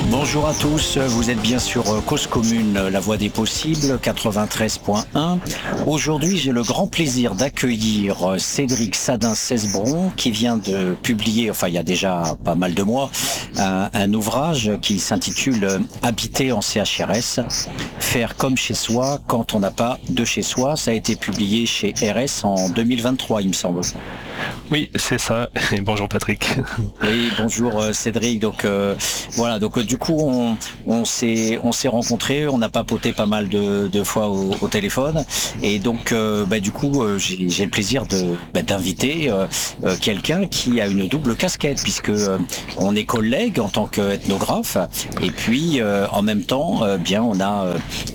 Bonjour à tous, vous êtes bien sur Cause Commune, la voix des possibles, 93.1. Aujourd'hui, j'ai le grand plaisir d'accueillir Cédric Sadin-Cesbron qui vient de publier, enfin il y a déjà pas mal de mois, un ouvrage qui s'intitule Habiter en CHRS, faire comme chez soi quand on n'a pas de chez soi. Ça a été publié chez RS en 2023, il me semble. Oui, c'est ça. Et bonjour Patrick. Oui, bonjour Cédric. Donc voilà, donc du coup on s'est rencontrés, on a papoté pas mal de fois au téléphone, et donc du coup j'ai le plaisir d'inviter quelqu'un qui a une double casquette, puisque on est collègues en tant qu'ethnographe, et puis en même temps bien on a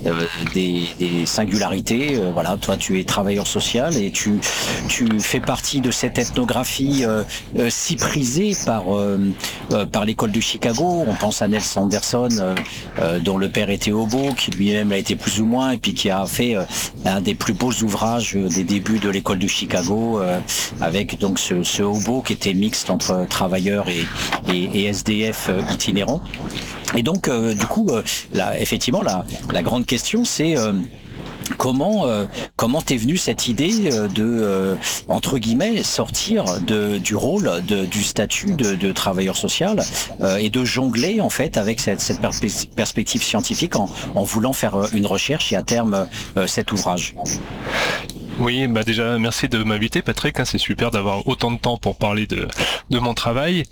des singularités. Voilà, toi tu es travailleur social et tu fais partie de cette ethnographie si prisée par l'école de Chicago. On pense à Nelson Anderson, dont le père était hobo, qui lui-même a été plus ou moins, et puis qui a fait un des plus beaux ouvrages des débuts de l'école de Chicago, avec donc ce hobo qui était mixte entre travailleurs et SDF itinérants. Et donc du coup là, effectivement la grande question c'est comment t'es venue cette idée de entre guillemets sortir du rôle du statut de travailleur social et de jongler en fait avec cette perspective scientifique en voulant faire une recherche et à terme cet ouvrage. Oui, déjà merci de m'inviter Patrick, c'est super d'avoir autant de temps pour parler de mon travail.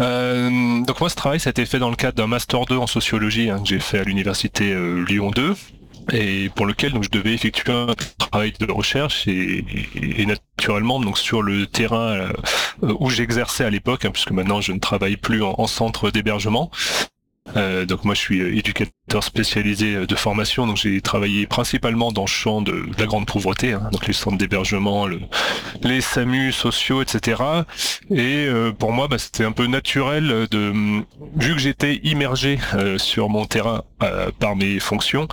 Donc moi ce travail ça a été fait dans le cadre d'un Master 2 en sociologie que j'ai fait à l'université Lyon 2. Et pour lequel donc je devais effectuer un travail de recherche et naturellement donc sur le terrain où j'exerçais à l'époque, puisque maintenant je ne travaille plus en centre d'hébergement. Donc moi je suis éducateur spécialisé de formation, donc j'ai travaillé principalement dans le champ de la grande pauvreté, donc les centres d'hébergement, les SAMU sociaux, etc. Et pour moi c'était un peu naturel vu que j'étais immergé sur mon terrain par mes fonctions,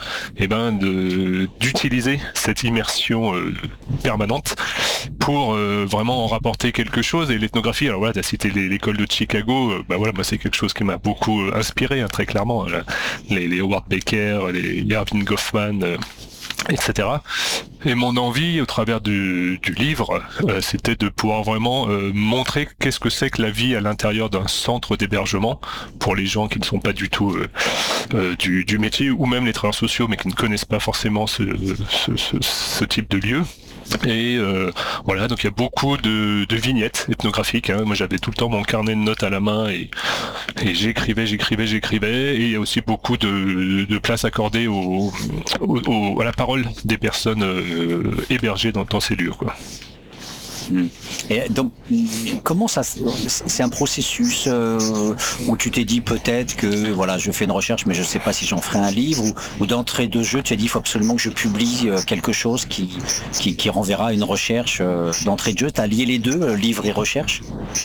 d'utiliser cette immersion permanente pour vraiment en rapporter quelque chose. Et l'ethnographie, alors voilà, tu as cité l'école de Chicago, moi c'est quelque chose qui m'a beaucoup inspiré, très clairement, les Howard Baker, les Erving Goffman, etc. Et mon envie au travers du livre, c'était de pouvoir vraiment montrer qu'est-ce que c'est que la vie à l'intérieur d'un centre d'hébergement pour les gens qui ne sont pas du tout du métier, ou même les travailleurs sociaux mais qui ne connaissent pas forcément ce type de lieu. Et voilà, donc il y a beaucoup de vignettes ethnographiques. Moi j'avais tout le temps mon carnet de notes à la main et j'écrivais. Et il y a aussi beaucoup de place accordée à la parole des personnes hébergées dans ces lieux, quoi. Et donc, comment ça, c'est un processus où tu t'es dit peut-être que voilà, je fais une recherche, mais je ne sais pas si j'en ferai un livre, ou d'entrée de jeu, tu as dit il faut absolument que je publie quelque chose qui renverra une recherche d'entrée de jeu. Tu as lié les deux, livre et recherche?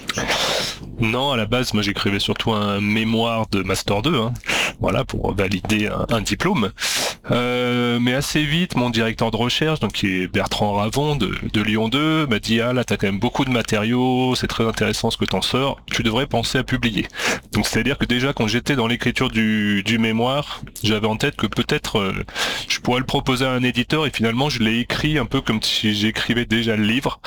Non, à la base, moi j'écrivais surtout un mémoire de Master 2, voilà, pour valider un diplôme. Mais assez vite, mon directeur de recherche, donc qui est Bertrand Ravon de Lyon 2, m'a dit là t'as quand même beaucoup de matériaux, c'est très intéressant ce que t'en sors, tu devrais penser à publier. Donc c'est-à-dire que déjà quand j'étais dans l'écriture du mémoire, j'avais en tête que peut-être je pourrais le proposer à un éditeur, et finalement je l'ai écrit un peu comme si j'écrivais déjà le livre,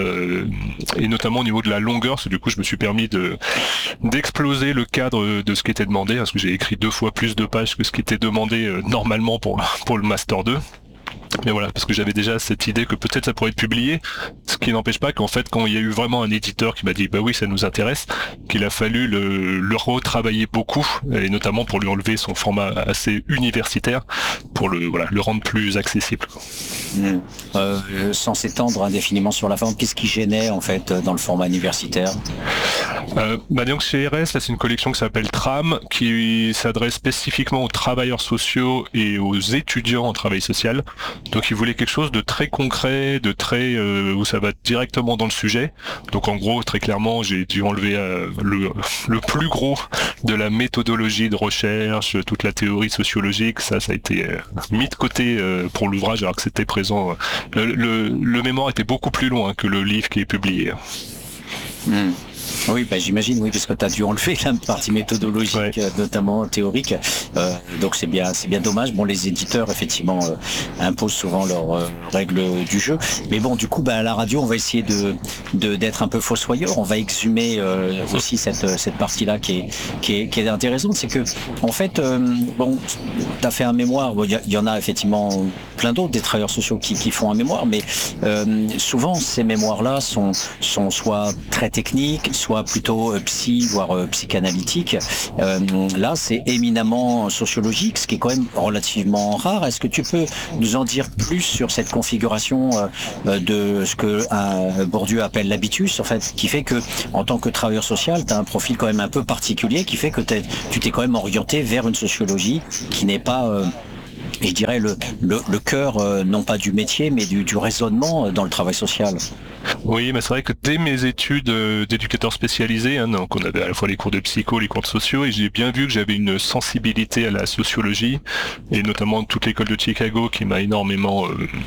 et notamment au niveau de la longueur, parce que du coup je me suis permis d'exploser le cadre de ce qui était demandé, parce que j'ai écrit 2 fois plus de pages que ce qui était demandé normalement pour le Master 2. Mais voilà, parce que j'avais déjà cette idée que peut-être ça pourrait être publié, ce qui n'empêche pas qu'en fait, quand il y a eu vraiment un éditeur qui m'a dit oui, ça nous intéresse, qu'il a fallu le retravailler beaucoup, et notamment pour lui enlever son format assez universitaire, pour le rendre plus accessible. Sans s'étendre indéfiniment sur la forme, qu'est-ce qui gênait en fait dans le format universitaire? Donc chez RS, là, c'est une collection qui s'appelle TRAM, qui s'adresse spécifiquement aux travailleurs sociaux et aux étudiants en travail social. Donc ils voulaient quelque chose de très concret, de très où ça va directement dans le sujet. Donc en gros, très clairement, j'ai dû enlever le plus gros de la méthodologie de recherche, toute la théorie sociologique. Ça a été mis de côté pour l'ouvrage, alors que c'était présent. Le mémoire était beaucoup plus long que le livre qui est publié. Oui, j'imagine, oui, parce que tu as dû enlever la partie méthodologique, Ouais. notamment théorique. Donc c'est bien dommage. Bon, les éditeurs, effectivement, imposent souvent leurs règles du jeu. Mais bon, du coup, à la radio, on va essayer d'être un peu fossoyeur. On va exhumer aussi cette partie-là qui est intéressante. C'est que, en fait, bon, tu as fait un mémoire. Bon, il y en a effectivement plein d'autres, des travailleurs sociaux qui font un mémoire, mais souvent, ces mémoires-là sont soit très techniques, soit plutôt psy, voire psychanalytique. Là, c'est éminemment sociologique, ce qui est quand même relativement rare. Est-ce que tu peux nous en dire plus sur cette configuration de ce que Bourdieu appelle l'habitus, en fait, qui fait que, en tant que travailleur social, tu as un profil quand même un peu particulier, qui fait que tu t'es quand même orienté vers une sociologie qui n'est pas et je dirais le cœur, non pas du métier, mais du raisonnement dans le travail social. Oui, mais c'est vrai que dès mes études d'éducateur spécialisé, donc on avait à la fois les cours de psycho, les cours de sociaux, et j'ai bien vu que j'avais une sensibilité à la sociologie, et notamment toute l'école de Chicago qui m'a énormément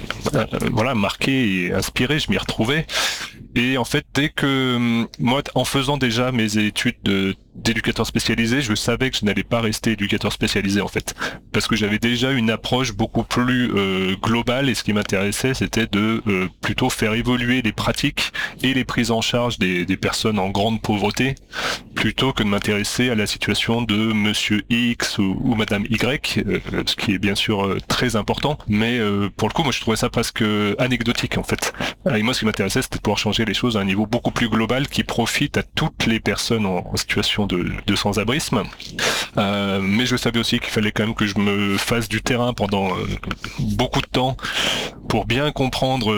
marqué et inspiré, je m'y retrouvais. Et en fait, dès que moi, en faisant déjà mes études d'éducateur spécialisé, je savais que je n'allais pas rester éducateur spécialisé en fait, parce que j'avais déjà une approche beaucoup plus globale, et ce qui m'intéressait, c'était de plutôt faire évoluer les pratiques et les prises en charge des personnes en grande pauvreté, plutôt que de m'intéresser à la situation de Monsieur X ou Madame Y, ce qui est bien sûr très important, mais pour le coup, moi je trouvais ça presque anecdotique en fait. Et moi, ce qui m'intéressait, c'était de pouvoir changer les choses à un niveau beaucoup plus global qui profite à toutes les personnes en situation de sans-abrisme. Mais je savais aussi qu'il fallait quand même que je me fasse du terrain pendant beaucoup de temps pour bien comprendre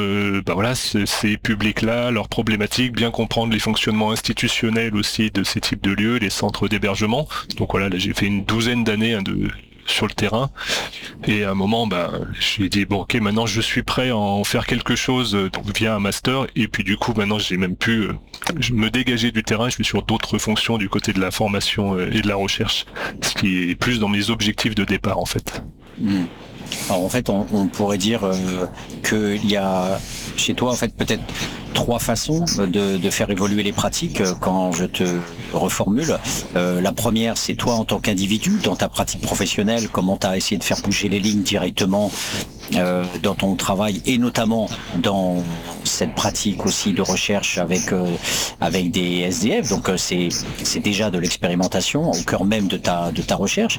ces publics-là, leurs problématiques, bien comprendre les fonctionnements institutionnels aussi de ces types de lieux, les centres d'hébergement. Donc voilà, là j'ai fait une douzaine d'années sur le terrain, et à un moment j'ai dit bon ok, maintenant je suis prêt à en faire quelque chose, donc via un master, et puis du coup maintenant j'ai même pu me dégager du terrain. Je suis sur d'autres fonctions du côté de la formation et de la recherche, ce qui est plus dans mes objectifs de départ en fait. Alors en fait, on pourrait dire qu'il y a chez toi en fait peut-être trois façons de faire évoluer les pratiques quand je te reformule. La première, c'est toi en tant qu'individu, dans ta pratique professionnelle, comment tu as essayé de faire bouger les lignes directement dans ton travail, et notamment dans cette pratique aussi de recherche avec des SDF. Donc c'est déjà de l'expérimentation au cœur même de ta recherche.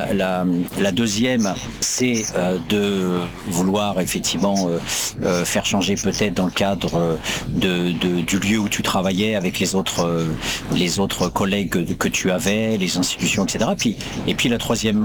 La deuxième, c'est de vouloir effectivement faire changer peut-être dans le cadre du lieu où tu travaillais avec les autres collègues que tu avais, les institutions, etc. Et puis la troisième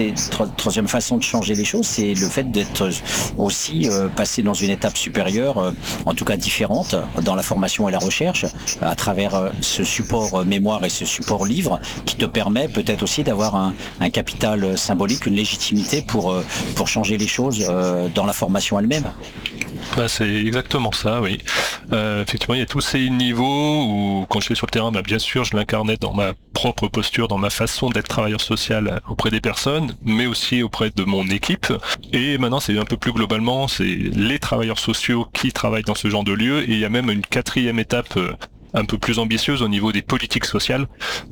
façon de changer les choses, c'est le fait d'être aussi passé dans une étape supérieure, en tout cas différente, dans la formation et la recherche, à travers ce support mémoire et ce support livre, qui te permet peut-être aussi d'avoir un capital symbolique, une légitimité pour changer les choses dans la formation elle-même. C'est exactement ça, oui. Effectivement, il y a tous ces niveaux où, quand je suis sur le terrain, bien sûr, je l'incarnais dans ma propre posture, dans ma façon d'être travailleur social auprès des personnes, mais aussi auprès de mon équipe. Et maintenant, c'est un peu plus globalement, c'est les travailleurs sociaux qui travaillent dans ce genre de lieu. Et il y a même une quatrième étape un peu plus ambitieuse au niveau des politiques sociales.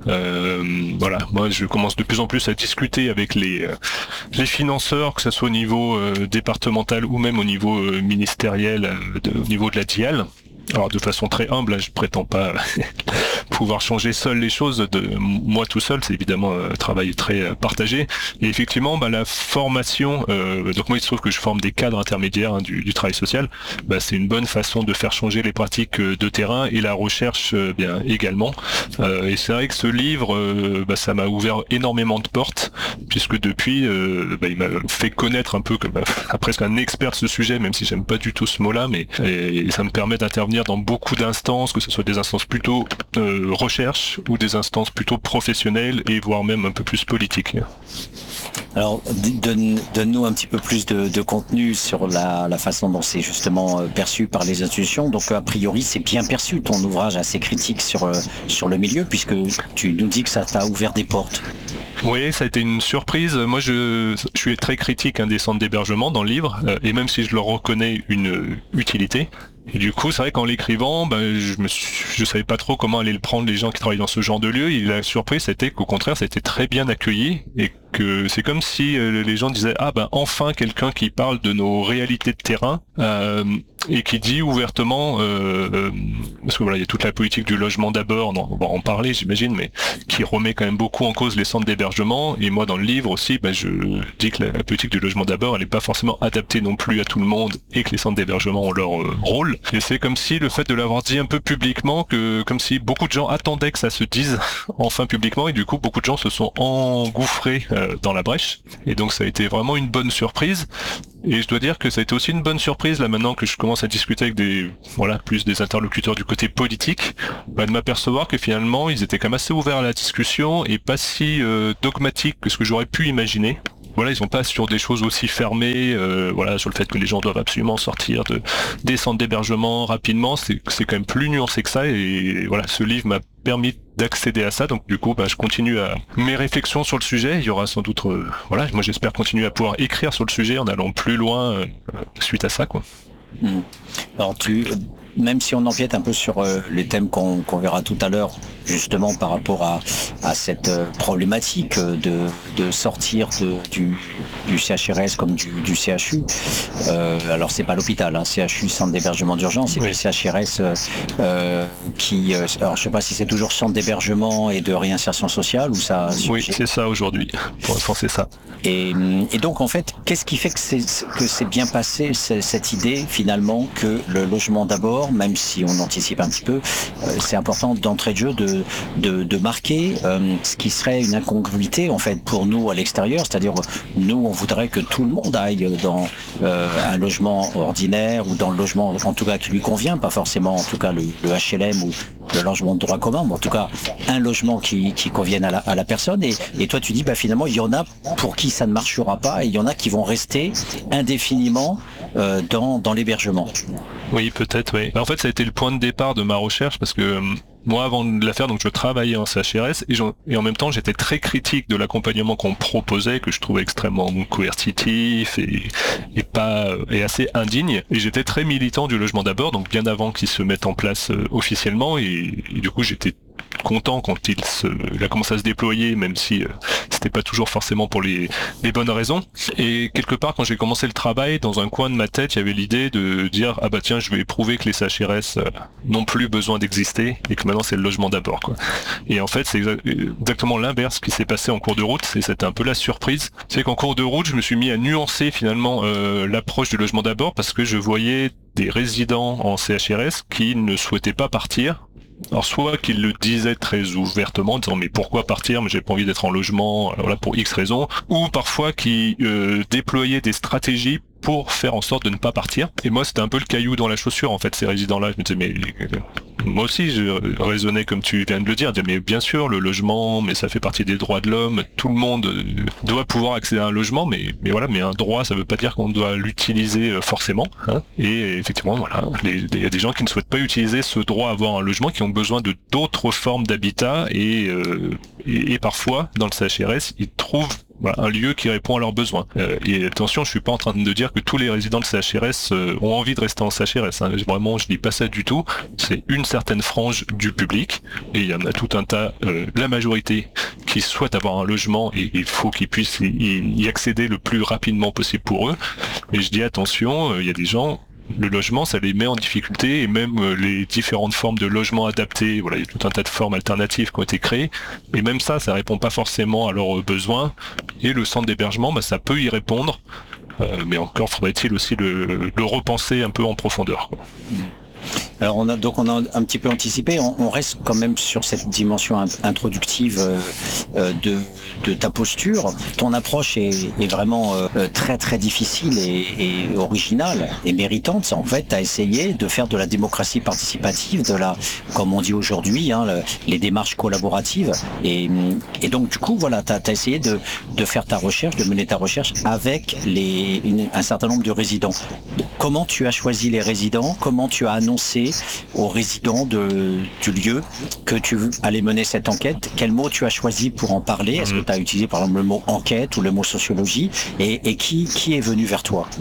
Moi je commence de plus en plus à discuter avec les financeurs, que ce soit au niveau départemental ou même au niveau ministériel, au niveau de la DIAL. Alors de façon très humble, je prétends pas pouvoir changer seul les choses de moi tout seul, c'est évidemment un travail très partagé. Et effectivement, la formation, donc moi il se trouve que je forme des cadres intermédiaires du travail social, c'est une bonne façon de faire changer les pratiques de terrain, et la recherche bien également. Et c'est vrai que ce livre, ça m'a ouvert énormément de portes, puisque depuis, il m'a fait connaître un peu comme presque un expert de ce sujet, même si j'aime pas du tout ce mot-là, mais et ça me permet d'intervenir dans beaucoup d'instances, que ce soit des instances plutôt recherche ou des instances plutôt professionnelles, et voire même un peu plus politiques. Alors, donne-nous un petit peu plus de contenu sur la façon dont c'est justement perçu par les institutions. Donc, a priori, c'est bien perçu, ton ouvrage assez critique sur le milieu, puisque tu nous dis que ça t'a ouvert des portes. Oui, ça a été une surprise. Moi, je suis très critique des centres d'hébergement dans le livre, et même si je leur reconnais une utilité, Et du coup, c'est vrai qu'en l'écrivant, je savais pas trop comment aller le prendre les gens qui travaillent dans ce genre de lieu. Et la surprise, c'était qu'au contraire, ça a été très bien accueilli et que c'est comme si les gens disaient enfin quelqu'un qui parle de nos réalités de terrain et qui dit ouvertement parce que voilà, il y a toute la politique du logement d'abord, on va en parler j'imagine, mais qui remet quand même beaucoup en cause les centres d'hébergement. Et moi dans le livre aussi, je dis que la politique du logement d'abord, elle n'est pas forcément adaptée non plus à tout le monde et que les centres d'hébergement ont leur rôle. Et c'est comme si le fait de l'avoir dit un peu publiquement, comme si beaucoup de gens attendaient que ça se dise enfin publiquement, et du coup beaucoup de gens se sont engouffrés dans la brèche. Et donc ça a été vraiment une bonne surprise. Et je dois dire que ça a été aussi une bonne surprise là maintenant que je commence à discuter avec plus des interlocuteurs du côté politique, de m'apercevoir que finalement ils étaient quand même assez ouverts à la discussion et pas si dogmatiques que ce que j'aurais pu imaginer. Voilà, ils sont pas sur des choses aussi fermées, sur le fait que les gens doivent absolument sortir des centres d'hébergement rapidement. C'est quand même plus nuancé que ça, et voilà, ce livre m'a permis d'accéder à ça. Donc du coup, je continue à mes réflexions sur le sujet. Il y aura sans doute, moi j'espère continuer à pouvoir écrire sur le sujet en allant plus loin suite à ça, quoi. Alors même si on empiète un peu sur les thèmes qu'on verra tout à l'heure, justement par rapport à cette problématique de sortir du CHRS comme du CHU. Alors c'est pas l'hôpital, CHU, centre d'hébergement d'urgence, c'est le CHRS alors je sais pas si c'est toujours centre d'hébergement et de réinsertion sociale ou ça. Oui, c'est ça aujourd'hui. Pour l'instant, c'est ça. Et donc en fait, qu'est-ce qui fait que c'est bien passé cette idée finalement que le logement d'abord, même si on anticipe un petit peu, c'est important d'entrée de jeu de marquer ce qui serait une incongruité en fait pour nous à l'extérieur, c'est-à-dire nous on voudrait que tout le monde aille dans un logement ordinaire ou dans le logement en tout cas qui lui convient, pas forcément en tout cas le HLM ou le logement de droit commun, mais en tout cas un logement qui convienne à la personne. Et toi tu dis finalement il y en a pour qui ça ne marchera pas et il y en a qui vont rester indéfiniment dans l'hébergement. Oui, peut-être, oui. En fait, ça a été le point de départ de ma recherche parce que moi, avant de la faire, donc je travaillais en CHRS et en même temps, j'étais très critique de l'accompagnement qu'on proposait, que je trouvais extrêmement coercitif et assez indigne. Et j'étais très militant du logement d'abord, donc bien avant qu'il se mette en place officiellement. Et du coup, j'étais content quand il a commencé à se déployer, même si c'était pas toujours forcément pour les bonnes raisons. Et quelque part, quand j'ai commencé le travail, dans un coin de ma tête, il y avait l'idée de dire tiens, je vais prouver que les CHRS n'ont plus besoin d'exister et que maintenant c'est le logement d'abord, quoi. Et en fait, c'est exactement l'inverse qui s'est passé en cours de route. C'était un peu la surprise. C'est qu'en cours de route, je me suis mis à nuancer finalement l'approche du logement d'abord parce que je voyais des résidents en CHRS qui ne souhaitaient pas partir. Alors soit qu'ils le disaient très ouvertement en disant mais pourquoi partir, mais j'ai pas envie d'être en logement, pour X raisons, ou parfois qui déployaient des stratégies pour faire en sorte de ne pas partir. Et moi c'était un peu le caillou dans la chaussure en fait, ces résidents-là. Je me disais mais moi aussi je raisonnais comme tu viens de le dire, mais bien sûr le logement, mais ça fait partie des droits de l'homme, tout le monde doit pouvoir accéder à un logement, mais un droit ça veut pas dire qu'on doit l'utiliser forcément, hein. Et effectivement il y a des gens qui ne souhaitent pas utiliser ce droit à avoir un logement, qui ont besoin de d'autres formes d'habitat et parfois dans le CHRS ils trouvent un lieu qui répond à leurs besoins. Et attention, je suis pas en train de dire que tous les résidents de CHRS ont envie de rester en CHRS. Hein. Vraiment, je dis pas ça du tout. C'est une certaine frange du public, et il y en a tout un tas, la majorité, qui souhaitent avoir un logement, et il faut qu'ils puissent y accéder le plus rapidement possible pour eux. Et je dis attention, il y a des gens, le logement, ça les met en difficulté, et même les différentes formes de logement adaptés, il y a tout un tas de formes alternatives qui ont été créées, et même ça répond pas forcément à leurs besoins, et le centre d'hébergement, ça peut y répondre, mais encore faudrait-il aussi le repenser un peu en profondeur, quoi. Alors on a un petit peu anticipé, on reste quand même sur cette dimension introductive de ta posture. Ton approche est vraiment très très difficile et originale et méritante. En fait, tu as essayé de faire de la démocratie participative, comme on dit aujourd'hui, les démarches collaboratives. Et donc du coup, tu as essayé de faire ta recherche, de mener ta recherche avec un certain nombre de résidents. Comment tu as choisi les résidents? Comment tu as annoncé aux résidents du lieu que tu allais mener cette enquête? Quel mot tu as choisi pour en parler? Est-ce que tu as utilisé par exemple le mot enquête ou le mot sociologie? Et qui est venu vers toi?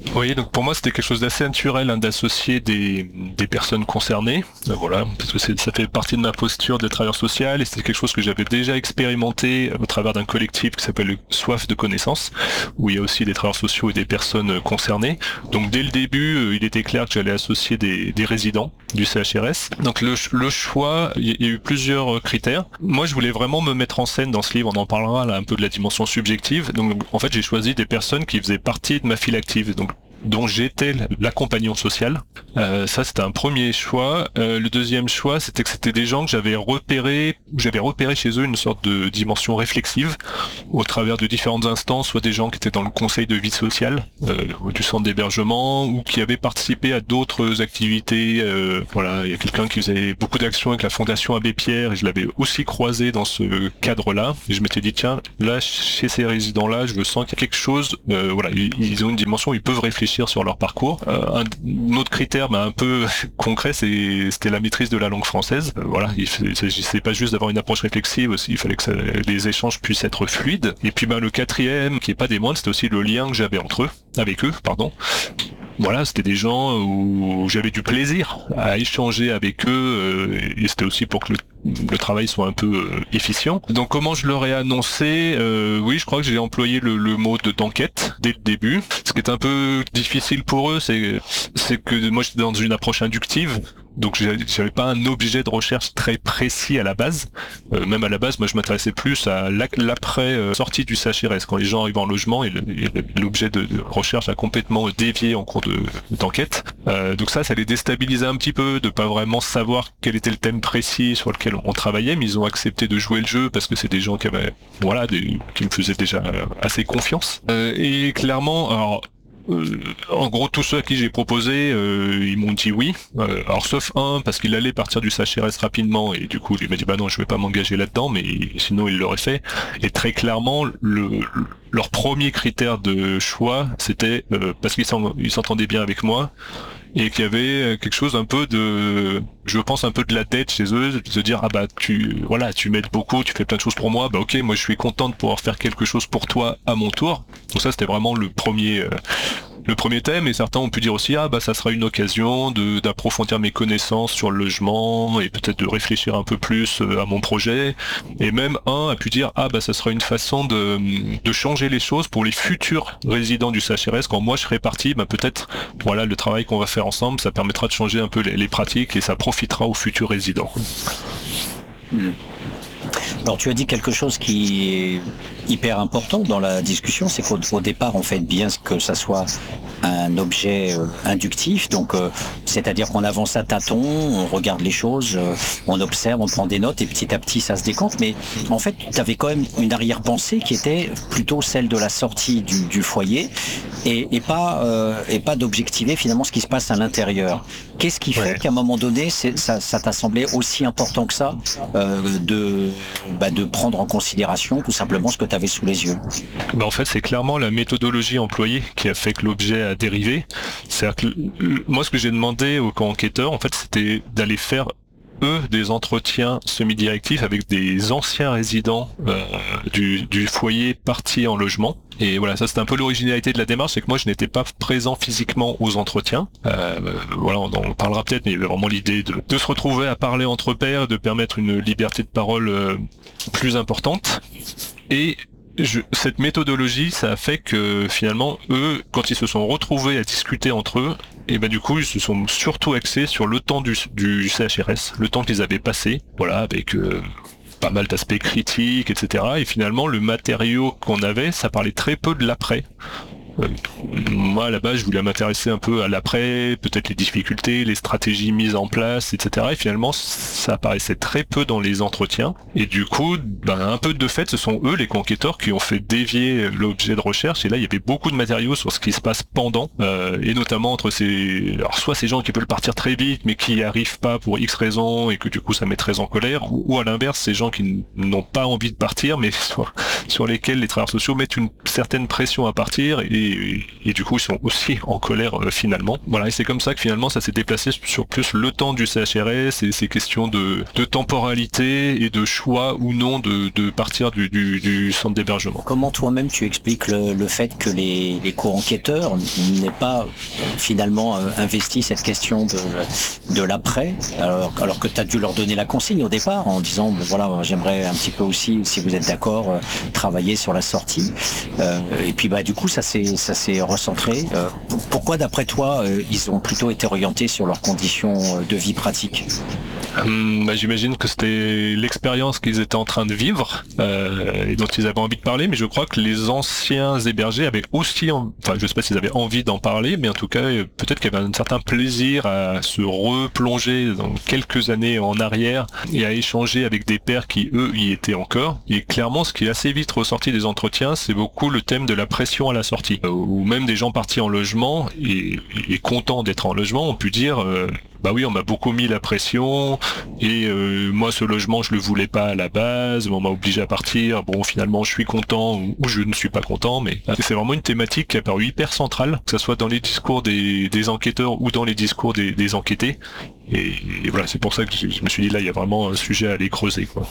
Oui, donc pour moi c'était quelque chose d'assez naturel d'associer des personnes concernées, voilà, parce que ça fait partie de ma posture de travailleur social et c'est quelque chose que j'avais déjà expérimenté au travers d'un collectif qui s'appelle le Soif de connaissances, où il y a aussi des travailleurs sociaux et des personnes concernées. Donc dès le début, il était clair que j'allais associer des résidents du CHRS. Donc le choix, il y a eu plusieurs critères. Moi je voulais vraiment me mettre en scène dans ce livre, on en parlera là un peu de la dimension subjective. Donc en fait j'ai choisi des personnes qui faisaient partie de ma file active. Donc dont j'étais l'accompagnant social. Ça, c'était un premier choix. Le deuxième choix, c'était que c'était des gens que j'avais repéré chez eux une sorte de dimension réflexive au travers de différentes instances, soit des gens qui étaient dans le conseil de vie sociale du centre d'hébergement ou qui avaient participé à d'autres activités. Voilà, il y a quelqu'un qui faisait beaucoup d'actions avec la Fondation Abbé Pierre et je l'avais aussi croisé dans ce cadre-là. Et je m'étais dit, tiens, là, chez ces résidents-là, je sens qu'il y a quelque chose, voilà, ils ont une dimension où ils peuvent réfléchir sur leur parcours. Un autre critère un peu concret, c'était la maîtrise de la langue française. Voilà, il s'agissait pas juste d'avoir une approche réflexive aussi, il fallait que les échanges puissent être fluides. Et puis le quatrième, qui est pas des moindres, c'était aussi le lien que j'avais avec eux. Voilà, c'était des gens où j'avais du plaisir à échanger avec eux et c'était aussi pour que le travail soit un peu efficient. Donc comment je leur ai annoncé, oui, je crois que j'ai employé le mot d'enquête dès le début. Ce qui est un peu difficile pour eux, c'est que moi j'étais dans une approche inductive. Donc j'avais pas un objet de recherche très précis à la base. Même à la base, moi je m'intéressais plus à l'après sortie du CHRS, quand les gens arrivent en logement et l'objet de recherche a complètement dévié en cours d'enquête. Donc ça les déstabilisait un petit peu de pas vraiment savoir quel était le thème précis sur lequel on travaillait, mais ils ont accepté de jouer le jeu parce que c'est des gens qui avaient, voilà, qui me faisaient déjà assez confiance. Et clairement, alors en gros, tous ceux à qui j'ai proposé, ils m'ont dit oui. Alors sauf un, parce qu'il allait partir du CHRS rapidement, et du coup, il m'a dit bah non, je vais pas m'engager là-dedans, mais sinon il l'aurait fait. Et très clairement, leur premier critère de choix, c'était parce qu'ils s'entendaient bien avec moi, et qu'il y avait quelque chose un peu je pense un peu de la dette chez eux, de se dire ah bah tu m'aides beaucoup, tu fais plein de choses pour moi, bah ok, moi je suis content de pouvoir faire quelque chose pour toi à mon tour. Donc ça c'était vraiment le premier thème, et certains ont pu dire aussi ah bah ça sera une occasion d'approfondir mes connaissances sur le logement et peut-être de réfléchir un peu plus à mon projet, et même un a pu dire ah bah ça sera une façon de changer les choses pour les futurs résidents du CHRS. Quand moi je serai parti, bah peut-être voilà, le travail qu'on va faire ensemble, ça permettra de changer un peu les pratiques et ça profitera aux futurs résidents. Alors tu as dit quelque chose qui est hyper important dans la discussion, c'est qu'au départ on fait bien que ça soit un objet inductif, donc c'est-à-dire qu'on avance à tâtons, on regarde les choses, on observe, on prend des notes et petit à petit ça se décante, mais en fait tu avais quand même une arrière-pensée qui était plutôt celle de la sortie du foyer et pas d'objectiver finalement ce qui se passe à l'intérieur. Qu'est-ce qui fait qu'à un moment donné ça t'a semblé aussi important que ça de prendre en considération tout simplement ce que tu avais sous les yeux? En fait, c'est clairement la méthodologie employée qui a fait que l'objet a dérivé. C'est-à-dire que moi, ce que j'ai demandé aux co-enquêteurs, en fait, c'était d'aller faire des entretiens semi-directifs avec des anciens résidents du foyer partis en logement. Et voilà, ça c'est un peu l'originalité de la démarche, c'est que moi je n'étais pas présent physiquement aux entretiens. Voilà, on en parlera peut-être, mais il y avait vraiment l'idée de se retrouver à parler entre pairs, de permettre une liberté de parole plus importante. Et cette méthodologie, ça a fait que finalement, eux, quand ils se sont retrouvés à discuter entre eux, et du coup, ils se sont surtout axés sur le temps du CHRS, le temps qu'ils avaient passé, voilà, avec pas mal d'aspects critiques, etc. Et finalement, le matériau qu'on avait, ça parlait très peu de l'après. Moi, à la base, je voulais m'intéresser un peu à l'après, peut-être les difficultés, les stratégies mises en place, etc. Et finalement, ça apparaissait très peu dans les entretiens. Et du coup, un peu de fait, ce sont eux, les enquêteurs, qui ont fait dévier l'objet de recherche. Et là, il y avait beaucoup de matériaux sur ce qui se passe pendant, et notamment entre soit ces gens qui veulent partir très vite, mais qui n'y arrivent pas pour X raisons, et que du coup, ça met très en colère, ou à l'inverse, ces gens qui n'ont pas envie de partir, mais sur lesquels les travailleurs sociaux mettent une certaine pression à partir et du coup ils sont aussi en colère finalement. Voilà, et c'est comme ça que finalement ça s'est déplacé sur plus le temps du CHRS et ces questions de temporalité et de choix ou non de partir du centre d'hébergement. Comment toi-même tu expliques le fait que les co-enquêteurs n'aient pas finalement investi cette question de l'après, alors que tu as dû leur donner la consigne au départ en disant voilà, j'aimerais un petit peu aussi, si vous êtes d'accord, travailler sur la sortie. Et puis du coup ça s'est recentré. Pourquoi d'après toi ils ont plutôt été orientés sur leurs conditions de vie pratiques? J'imagine que c'était l'expérience qu'ils étaient en train de vivre et dont ils avaient envie de parler, mais je crois que les anciens hébergés avaient aussi, je sais pas s'ils avaient envie d'en parler, mais en tout cas peut-être qu'il y avait un certain plaisir à se replonger dans quelques années en arrière et à échanger avec des pairs qui eux y étaient encore. Et clairement, ce qui est assez vite ressorti des entretiens, c'est beaucoup le thème de la pression à la sortie, ou même des gens partis en logement et contents d'être en logement ont pu dire oui, on m'a beaucoup mis la pression et moi ce logement je le voulais pas à la base, on m'a obligé à partir, bon finalement je suis content ou je ne suis pas content, mais c'est vraiment une thématique qui a paru hyper centrale, que ce soit dans les discours des enquêteurs ou dans les discours des enquêtés. Et voilà, c'est pour ça que je me suis dit là il y a vraiment un sujet à aller creuser, quoi.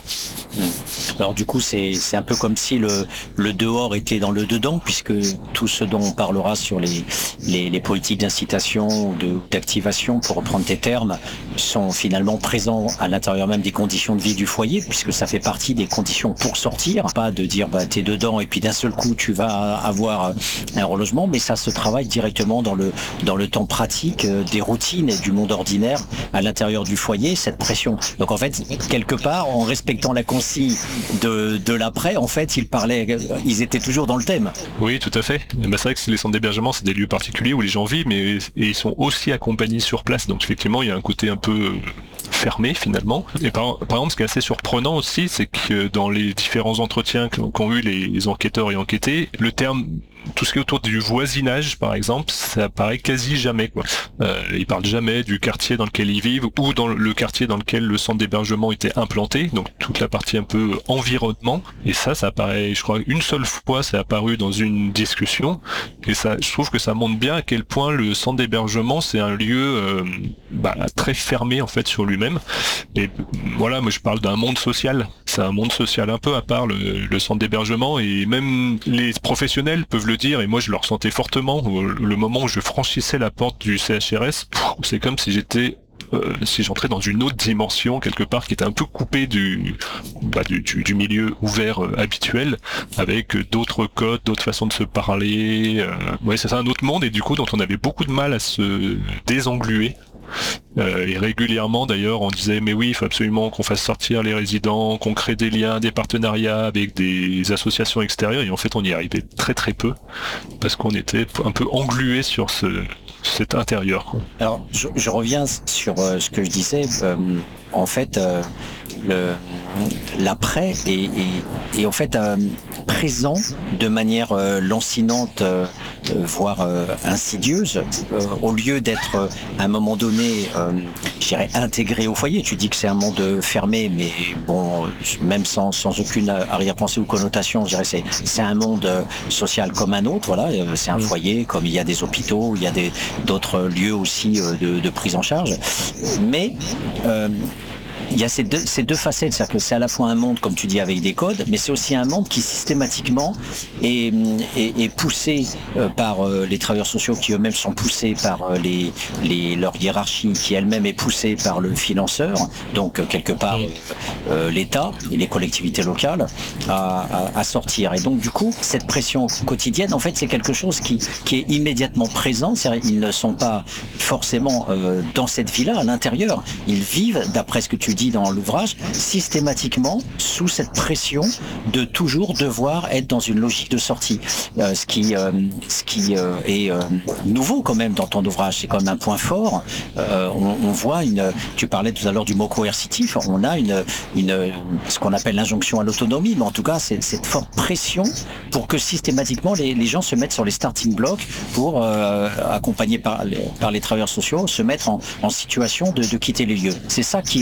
Alors du coup c'est un peu comme si le dehors était dans le dedans, puisque tout ce dont on parlera sur les politiques d'incitation ou d'activation, pour reprendre tes termes, sont finalement présents à l'intérieur même des conditions de vie du foyer, puisque ça fait partie des conditions pour sortir, pas de dire t'es dedans et puis d'un seul coup tu vas avoir un relogement, mais ça se travaille directement dans le temps pratique des routines et du monde ordinaire à l'intérieur du foyer, cette pression. Donc en fait, quelque part, en respectant la consigne de l'après, en fait, ils étaient toujours dans le thème. Oui, tout à fait. C'est vrai que les centres d'hébergement, c'est des lieux particuliers où les gens vivent, mais ils sont aussi accompagnés sur place. Donc effectivement, il y a un côté un peu fermé finalement. Et par exemple, ce qui est assez surprenant aussi, c'est que dans les différents entretiens qu'ont eu les enquêteurs et enquêtés, le terme, tout ce qui est autour du voisinage, par exemple, ça apparaît quasi jamais, quoi. Ils parlent jamais du quartier dans lequel ils vivent ou dans le quartier dans lequel le centre d'hébergement était implanté, donc toute la partie un peu environnement. Et ça apparaît, je crois, une seule fois, c'est apparu dans une discussion. Et ça, je trouve que ça montre bien à quel point le centre d'hébergement, c'est un lieu très fermé en fait sur lui-même. Et voilà, moi je parle d'un monde social. C'est un monde social un peu à part le centre d'hébergement, et même les professionnels peuvent le dire, et moi je le ressentais fortement. Le moment où je franchissais la porte du CHRS, c'est comme si j'entrais dans une autre dimension quelque part qui était un peu coupée du milieu ouvert habituel, avec d'autres codes, d'autres façons de se parler. C'est ça, un autre monde, et du coup dont on avait beaucoup de mal à se désengluer. Et régulièrement d'ailleurs on disait mais oui, il faut absolument qu'on fasse sortir les résidents, qu'on crée des liens, des partenariats avec des associations extérieures, et en fait on y arrivait très très peu parce qu'on était un peu englué sur cet intérieur, quoi. Alors je reviens sur ce que je disais, en fait l'après est en fait présent de manière lancinante, voire insidieuse, au lieu d'être à un moment donné, je dirais, intégré au foyer. Tu dis que c'est un monde fermé, mais bon, même sans aucune arrière-pensée ou connotation, je dirais c'est un monde social comme un autre. Voilà, c'est un foyer, comme il y a des hôpitaux, il y a d'autres lieux aussi de prise en charge, mais il y a ces deux facettes, c'est-à-dire que c'est à la fois un monde, comme tu dis, avec des codes, mais c'est aussi un monde qui systématiquement est poussé par les travailleurs sociaux, qui eux-mêmes sont poussés par leur hiérarchie, qui elle-même est poussée par le financeur, donc quelque part l'État et les collectivités locales à sortir. Et donc du coup, cette pression quotidienne, en fait, c'est quelque chose qui est immédiatement présent. C'est-à-dire, ils ne sont pas forcément dans cette vie-là, à l'intérieur. Ils vivent, d'après ce que tu dis dans l'ouvrage, systématiquement sous cette pression de toujours devoir être dans une logique de sortie. Ce qui est nouveau quand même dans ton ouvrage, c'est quand même un point fort. On voit tu parlais tout à l'heure du mot coercitif, on a ce qu'on appelle l'injonction à l'autonomie, mais en tout cas c'est cette forte pression pour que systématiquement les gens se mettent sur les starting blocks pour accompagnés par les travailleurs sociaux, se mettre en situation de quitter les lieux. C'est ça qui est vraiment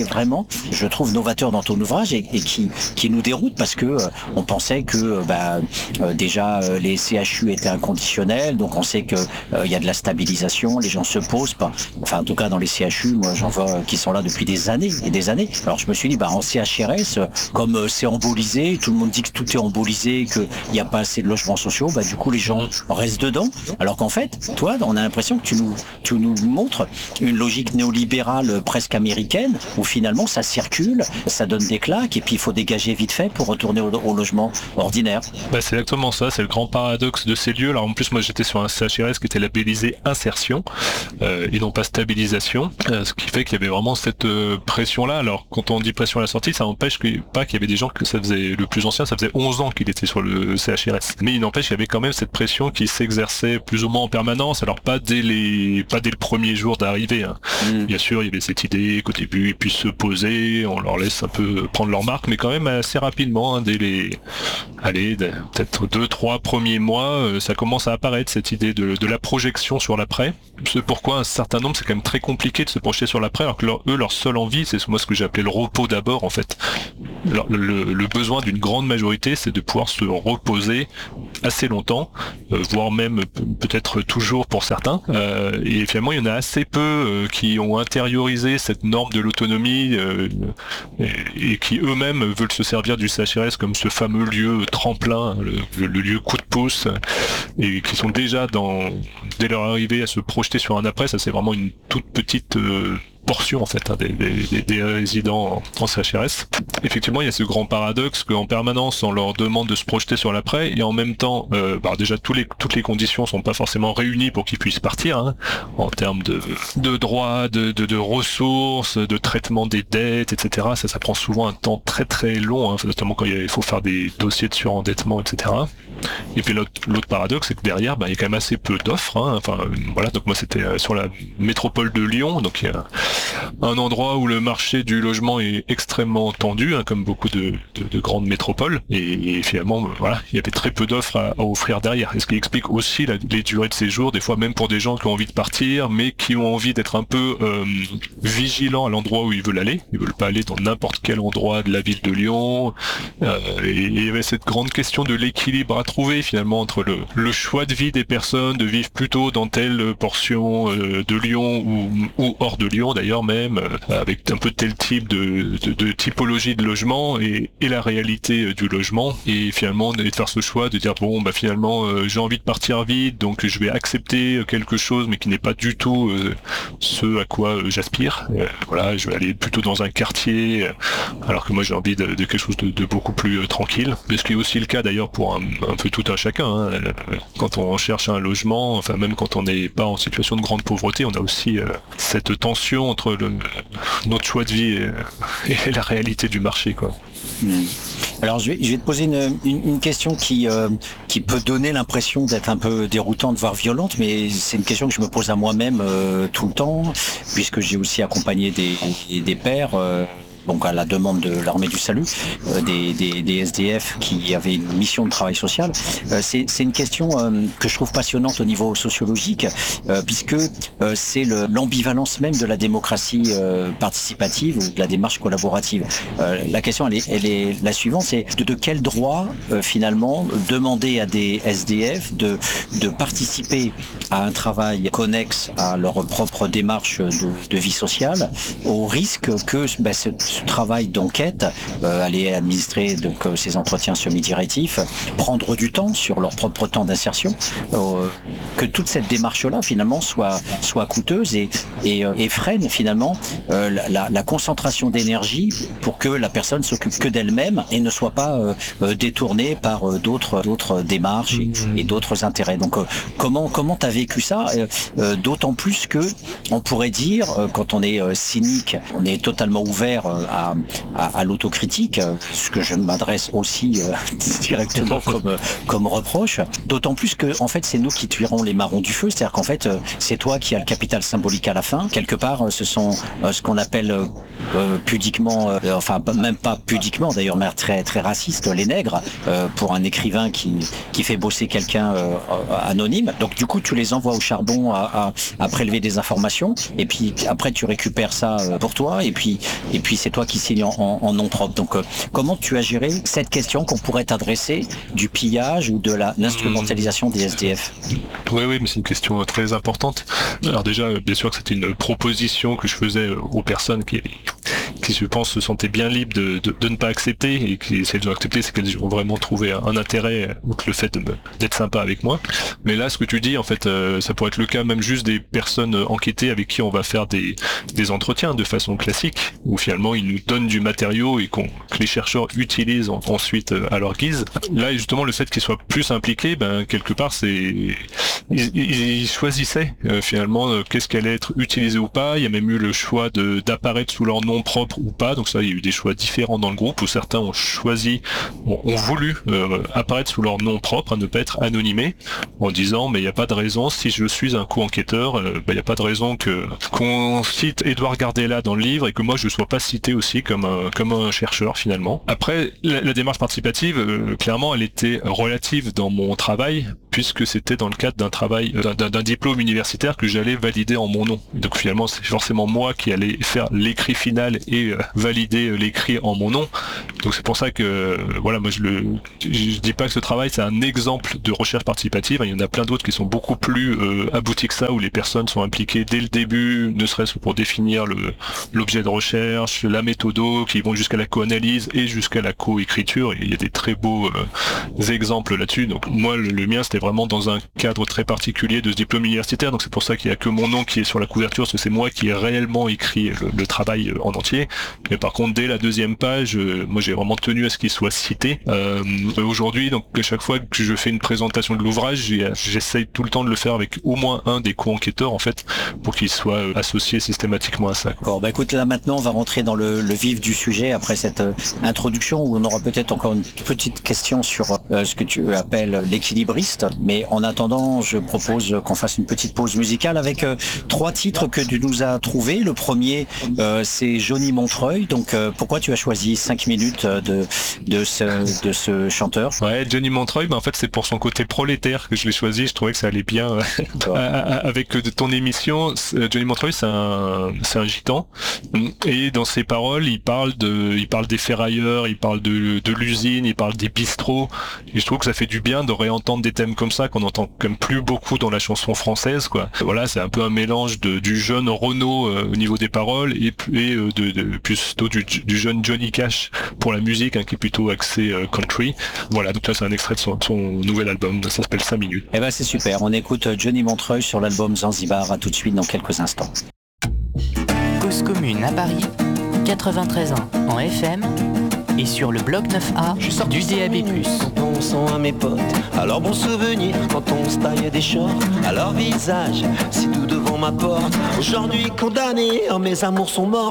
je trouve, novateur dans ton ouvrage et qui nous déroute parce que on pensait que déjà les CHU étaient inconditionnels, donc on sait que il y a de la stabilisation, les gens se posent pas. Enfin, en tout cas dans les CHU, moi j'en vois qui sont là depuis des années et des années. Alors je me suis dit, en CHRS, comme c'est embolisé, tout le monde dit que tout est embolisé, qu'il n'y a pas assez de logements sociaux, du coup les gens restent dedans. Alors qu'en fait, toi, on a l'impression que tu nous montres une logique néolibérale presque américaine, où finalement ça circule, ça donne des claques, et puis il faut dégager vite fait pour retourner au logement ordinaire. C'est exactement ça, c'est le grand paradoxe de ces lieux. Alors en plus moi j'étais sur un CHRS qui était labellisé insertion et non pas stabilisation, ce qui fait qu'il y avait vraiment cette pression-là. Alors quand on dit pression à la sortie, ça n'empêche pas qu'il y avait des gens que ça faisait, le plus ancien, ça faisait 11 ans qu'il était sur le CHRS. Mais il n'empêche qu'il y avait quand même cette pression qui s'exerçait plus ou moins en permanence, alors pas dès le premier jour d'arrivée. Bien sûr, il y avait cette idée qu'au début ils puissent se poser, on leur laisse un peu prendre leur marque, mais quand même assez rapidement, dès peut-être 2-3 premiers mois, ça commence à apparaître cette idée de la projection sur l'après. C'est pourquoi un certain nombre, c'est quand même très compliqué de se projeter sur l'après, alors que leur seule envie, c'est moi ce que j'ai appelé le repos d'abord en fait. Le besoin d'une grande majorité, c'est de pouvoir se reposer assez longtemps, voire même peut-être toujours pour certains. Et finalement, il y en a assez peu qui ont intériorisé cette norme de l'autonomie et qui eux-mêmes veulent se servir du CHRS comme ce fameux lieu tremplin, le lieu coup de pouce, et qui sont déjà dès leur arrivée à se projeter sur un après. Ça, c'est vraiment une toute petite portion en fait des résidents en CHRS. Effectivement, il y a ce grand paradoxe qu'en permanence on leur demande de se projeter sur l'après et en même temps, déjà toutes les conditions sont pas forcément réunies pour qu'ils puissent partir, en termes de droits, de ressources, de traitement des dettes, etc. Ça prend souvent un temps très très long, notamment quand il faut faire des dossiers de surendettement, etc. Et puis l'autre paradoxe, c'est que derrière, il y a quand même assez peu d'offres. Donc moi c'était sur la métropole de Lyon, donc il y a un endroit où le marché du logement est extrêmement tendu, comme beaucoup de grandes métropoles, et finalement, il y avait très peu d'offres à offrir derrière. Et ce qui explique aussi les durées de séjour, des fois même pour des gens qui ont envie de partir, mais qui ont envie d'être un peu vigilants à l'endroit où ils veulent aller. Ils veulent pas aller dans n'importe quel endroit de la ville de Lyon. Et il y avait cette grande question de l'équilibre à trouver finalement entre le choix de vie des personnes, de vivre plutôt dans telle portion de Lyon ou hors de Lyon d'ailleurs même, avec un peu tel type de typologie de logement et la réalité du logement, et finalement de faire ce choix de dire finalement j'ai envie de partir vite, donc je vais accepter quelque chose mais qui n'est pas du tout ce à quoi j'aspire. Je vais aller plutôt dans un quartier alors que moi j'ai envie de quelque chose de beaucoup plus tranquille, ce qui est aussi le cas d'ailleurs pour un peu tout un chacun. Quand on cherche un logement, même quand on n'est pas en situation de grande pauvreté, on a aussi cette tension entre notre choix de vie et la réalité du marché, quoi. Alors je vais te poser une question qui peut donner l'impression d'être un peu déroutante, voire violente, mais c'est une question que je me pose à moi-même tout le temps, puisque j'ai aussi accompagné des pères, donc à la demande de l'armée du salut, des SDF qui avaient une mission de travail social. C'est une question que je trouve passionnante au niveau sociologique, puisque c'est l'ambivalence même de la démocratie participative ou de la démarche collaborative. La question, elle est la suivante, c'est de quel droit, finalement, demander à des SDF de participer à un travail connexe à leur propre démarche de vie sociale, au risque que ce travail d'enquête, aller administrer donc ces entretiens semi-directifs, prendre du temps sur leur propre temps d'insertion, que toute cette démarche-là finalement soit coûteuse et freine finalement la concentration d'énergie pour que la personne s'occupe que d'elle-même et ne soit pas détournée par d'autres démarches et d'autres intérêts. Donc comment t'as vécu ça, d'autant plus que on pourrait dire, quand on est cynique, on est totalement ouvert à l'autocritique, ce que je m'adresse aussi directement comme reproche, d'autant plus que en fait c'est nous qui tuerons les marrons du feu, c'est-à-dire qu'en fait c'est toi qui as le capital symbolique à la fin. Quelque part ce sont ce qu'on appelle pudiquement, même pas pudiquement d'ailleurs, mais très très raciste, les nègres, pour un écrivain qui fait bosser quelqu'un anonyme. Donc du coup tu les les envoies au charbon à prélever des informations, et puis après tu récupères ça pour toi, et puis c'est toi qui signes en nom propre. Donc comment tu as géré cette question qu'on pourrait t'adresser du pillage ou de l'instrumentalisation des SDF? Oui, mais c'est une question très importante. Alors déjà, bien sûr que c'était une proposition que je faisais aux personnes qui je pense se sentaient bien libres de ne pas accepter, et qui si elles ont accepté, c'est qu'elles ont vraiment trouvé un intérêt, outre le fait d'être sympa avec moi. Mais là, ce que tu dis, en fait, ça pourrait être le cas même juste des personnes enquêtées avec qui on va faire des entretiens de façon classique, où finalement ils nous donnent du matériau et que les chercheurs utilisent ensuite à leur guise. Là, justement, le fait qu'ils soient plus impliqués, quelque part, ils choisissaient finalement qu'est-ce qu'allait être utilisé ou pas. Il y a même eu le choix d'apparaître sous leur nom propre ou pas. Donc ça, il y a eu des choix différents dans le groupe, où certains ont voulu apparaître sous leur nom propre, à ne pas être anonymés, en disant mais il n'y a pas de raison, si je suis un co-enquêteur, il n'y a pas de raison qu'on cite Édouard Gardella dans le livre et que moi je ne sois pas cité aussi comme un chercheur finalement. Après, la démarche participative, clairement, elle était relative dans mon travail, puisque c'était dans le cadre d'un travail, d'un diplôme universitaire que j'allais valider en mon nom. Donc finalement, c'est forcément moi qui allais faire l'écrit final et valider l'écrit en mon nom. Donc c'est pour ça que voilà, moi je dis pas que ce travail c'est un exemple de recherche participative. Il y en a plein d'autres qui sont beaucoup plus aboutis que ça, où les personnes sont impliquées dès le début, ne serait-ce que pour définir l'objet de recherche, la méthodo, qui vont jusqu'à la co-analyse et jusqu'à la co-écriture. Et il y a des très beaux exemples là-dessus. Donc moi, le mien, c'était vraiment dans un cadre très particulier de ce diplôme universitaire. Donc c'est pour ça qu'il y a que mon nom qui est sur la couverture, parce que c'est moi qui ai réellement écrit le travail en entier. Mais par contre, dès la deuxième page, moi j'ai vraiment tenu à ce qu'il soit cité. Aujourd'hui, donc à chaque fois que je fais une présentation de l'ouvrage, j'essaye tout le temps de le faire avec au moins un des co-enquêteurs, en fait, pour qu'il soit associé systématiquement à ça. Bon, écoute, là maintenant on va rentrer dans le vif du sujet après cette introduction, où on aura peut-être encore une petite question sur ce que tu appelles l'équilibriste. Mais en attendant, je propose qu'on fasse une petite pause musicale avec 3 titres que tu nous as trouvés. Le premier, c'est Johnny Montreuil. Donc pourquoi tu as choisi 5 minutes de ce chanteur? Ouais, Johnny Montreuil, en fait c'est pour son côté prolétaire que je l'ai choisi. Je trouvais que ça allait bien avec ton émission. Johnny Montreuil, c'est un gitan, et dans ses paroles, il parle des ferrailleurs, il parle de l'usine, il parle des bistrots. Et je trouve que ça fait du bien de réentendre des thèmes comme ça qu'on entend quand même plus beaucoup dans la chanson française, quoi. Voilà, c'est un peu un mélange du jeune Renaud au niveau des paroles, et plutôt du jeune Johnny Cash pour la musique, qui est plutôt axé country. Voilà, donc là c'est un extrait de son nouvel album, ça s'appelle 5 minutes. Eh ben c'est super, on écoute Johnny Montreuil sur l'album Zanzibar. À tout de suite dans quelques instants. Cause commune à Paris, 93 ans en FM et sur le bloc 9A du DAB+. Quand on sent à mes potes, alors bon souvenir quand on se taille des shorts. À leur visage, c'est tout devant ma porte. Aujourd'hui condamné, oh mes amours sont morts.